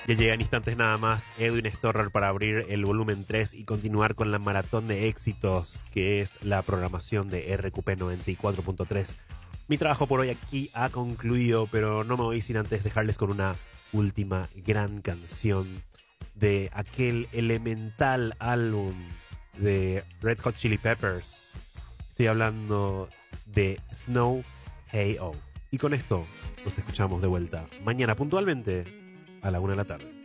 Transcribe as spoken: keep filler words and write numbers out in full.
Ya llegan instantes nada más Edwin Storrer para abrir el volumen tres y continuar con la maratón de éxitos que es la programación de R Q P noventa y cuatro punto tres. Mi trabajo por hoy aquí ha concluido, pero no me voy sin antes dejarles con una última gran canción de aquel elemental álbum de Red Hot Chili Peppers. Estoy hablando de Snow Hey Oh. Y con esto nos escuchamos de vuelta mañana puntualmente a la una de la tarde.